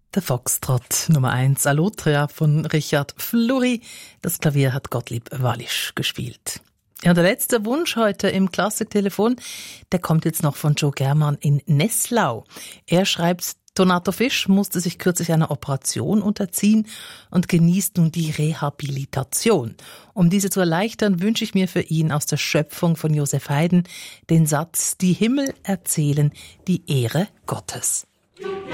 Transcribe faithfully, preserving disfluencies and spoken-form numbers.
Der Foxtrott Nummer eins, Allotria von Richard Fleury. Das Klavier hat Gottlieb Wallisch gespielt. Ja, der letzte Wunsch heute im Klassiktelefon, der kommt jetzt noch von Joe Germann in Nesslau. Er schreibt, Donato Fisch musste sich kürzlich einer Operation unterziehen und genießt nun die Rehabilitation. Um diese zu erleichtern, wünsche ich mir für ihn aus der Schöpfung von Joseph Haydn den Satz, die Himmel erzählen die Ehre Gottes.